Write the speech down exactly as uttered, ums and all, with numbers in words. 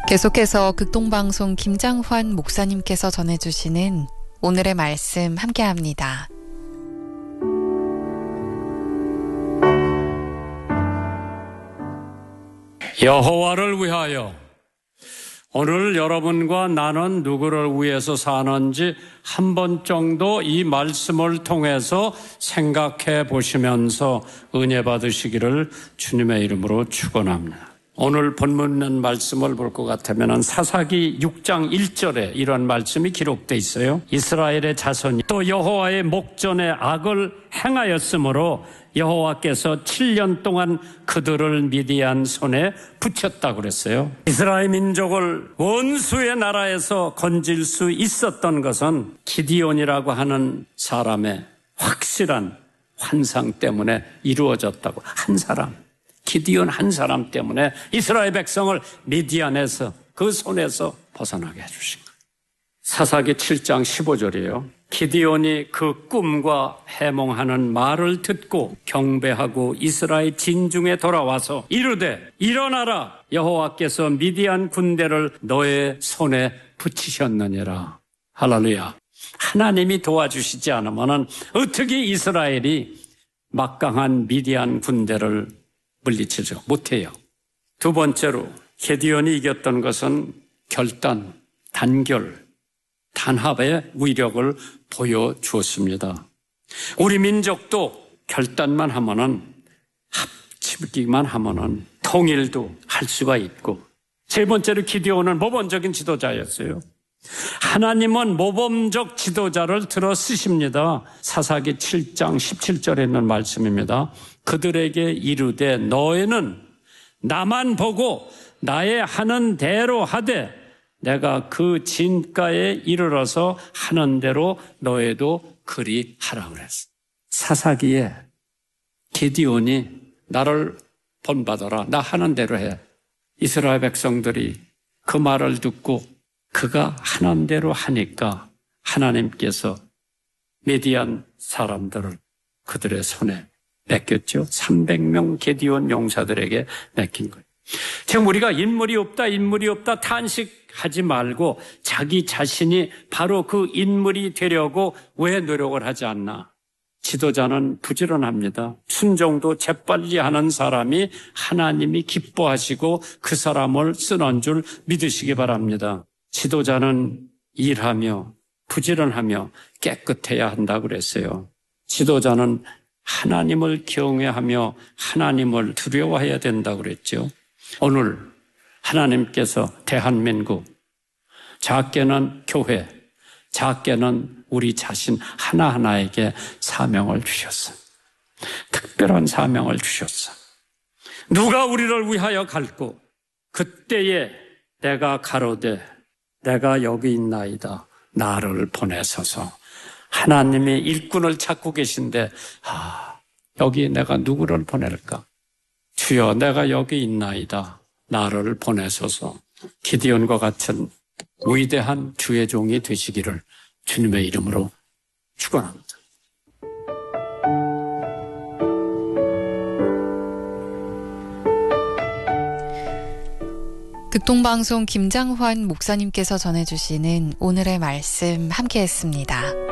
계속해서 극동방송 김장환 목사님께서 전해주시는 오늘의 말씀 함께합니다. 여호와를 위하여. 오늘 여러분과 나는 누구를 위해서 사는지 한 번 정도 이 말씀을 통해서 생각해 보시면서 은혜 받으시기를 주님의 이름으로 축원합니다. 오늘 본문 말씀을 볼 것 같으면 사사기 육 장 일 절에 이런 말씀이 기록되어 있어요. 이스라엘의 자손이 또 여호와의 목전에 악을 행하였으므로 여호와께서 칠 년 동안 그들을 미디안 손에 붙였다고 그랬어요. 이스라엘 민족을 원수의 나라에서 건질 수 있었던 것은 기디온이라고 하는 사람의 확실한 환상 때문에 이루어졌다고. 한 사람, 기디온 한 사람 때문에 이스라엘 백성을 미디안에서 그 손에서 벗어나게 해주신 거예요. 사사기 칠 장 십오 절이에요. 기디온이 그 꿈과 해몽하는 말을 듣고 경배하고 이스라엘 진중에 돌아와서 이르되 일어나라, 여호와께서 미디안 군대를 너의 손에 붙이셨느니라. 할렐루야. 하나님이 도와주시지 않으면 어떻게 이스라엘이 막강한 미디안 군대를 물리치지 못해요. 두 번째로 기디온이 이겼던 것은 결단, 단결, 단합의 위력을 보여주었습니다. 우리 민족도 결단만 하면은, 합치기만 하면은 통일도 할 수가 있고, 세 번째로 기디온은 모범적인 지도자였어요. 하나님은 모범적 지도자를 들어 쓰십니다. 사사기 칠 장 십칠 절에 있는 말씀입니다. 그들에게 이르되 너희는 나만 보고 나의 하는 대로 하되 내가 그 진가에 이르러서 하는 대로 너희도 그리 하라 그랬어. 사사기에 기디온이 나를 본받아라, 나 하는 대로 해. 이스라엘 백성들이 그 말을 듣고 그가 하는 대로 하니까 하나님께서 미디안 사람들을 그들의 손에 맡겼죠. 삼백 명 기디온 용사들에게 맡긴 거예요. 지금 우리가 인물이 없다, 인물이 없다 탄식하지 말고 자기 자신이 바로 그 인물이 되려고 왜 노력을 하지 않나? 지도자는 부지런합니다. 순종도 재빨리 하는 사람이 하나님이 기뻐하시고 그 사람을 쓰는 줄 믿으시기 바랍니다. 지도자는 일하며 부지런하며 깨끗해야 한다고 그랬어요. 지도자는 하나님을 경외하며 하나님을 두려워해야 된다고 그랬죠. 오늘 하나님께서 대한민국, 작게는 교회, 작게는 우리 자신 하나하나에게 사명을 주셨어요. 특별한 사명을 주셨어요. 누가 우리를 위하여 갈고 그때에 내가 가로되 내가 여기 있나이다, 나를 보내소서. 하나님이 일꾼을 찾고 계신데 아, 여기 내가 누구를 보낼까? 주여, 내가 여기 있나이다, 나를 보내소서. 기디온과 같은 위대한 주의 종이 되시기를 주님의 이름으로 축원합니다. 극동방송 김장환 목사님께서 전해주시는 오늘의 말씀 함께했습니다.